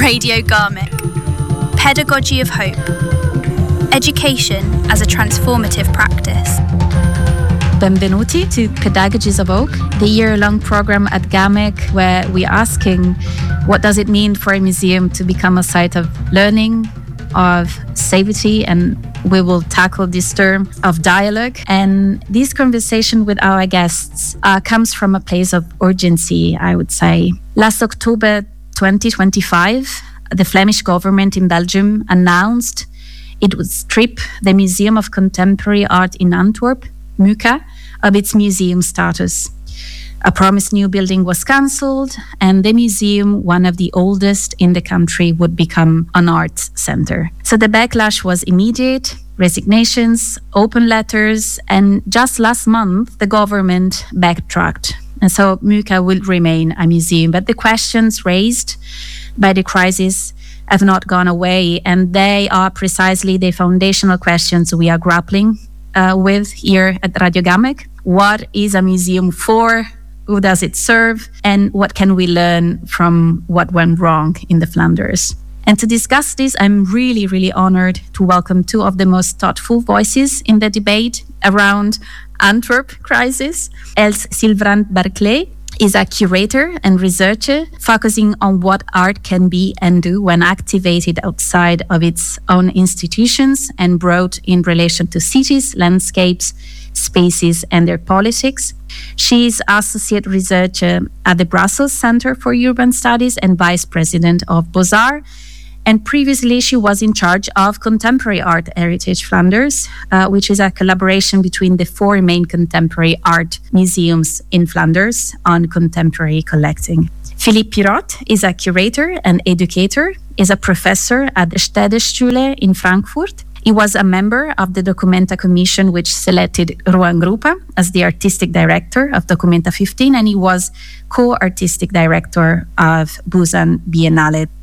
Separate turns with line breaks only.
Radio Garmic. Pedagogy of Hope. Education as a transformative practice.
Benvenuti to Pedagogies of Hope, the year-long program at GAMIC where we're asking what does it mean for a museum to become a site of learning, of safety, and we will tackle this term of dialogue. And this conversation with our guests comes from a place of urgency, I would say. Last October 2025, the Flemish government in Belgium announced it would strip the Museum of Contemporary Art in Antwerp, MUCA, of its museum status. A promised new building was cancelled, and the museum, one of the oldest in the country, would become an arts center. So the backlash was immediate, resignations, open letters, and just last month, the government backtracked. And so MUCA will remain a museum, but the questions raised by the crisis have not gone away, and they are precisely the foundational questions we are grappling with here at Radio GAMIC. What is a museum for? Who does it serve? And what can we learn from what went wrong in the Flanders? And to discuss this, I'm really honored to welcome two of the most thoughtful voices in the debate around Antwerp crisis. Els Sylvain Barclay is a curator and researcher focusing on what art can be and do when activated outside of its own institutions and brought in relation to cities, landscapes, spaces, and their politics. She is associate researcher at the Brussels Center for Urban Studies and vice president of Beaux-Arts. And previously, she was in charge of Contemporary Art Heritage Flanders, which is a collaboration between the four main contemporary art museums in Flanders on contemporary collecting. Philippe Pirotte is a curator and educator, is a professor at the Städteschule in Frankfurt. He was a member of the Documenta Commission, which selected Ruan Grupa as the artistic director of Documenta 15, and he was co-artistic director of Busan Biennale